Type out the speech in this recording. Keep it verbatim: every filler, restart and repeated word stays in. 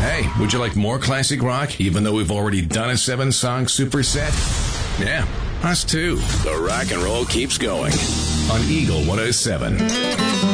Hey, would you like more classic rock, even though we've already done a seven-song superset? Yeah, us too. The rock and roll keeps going on Eagle one oh seven.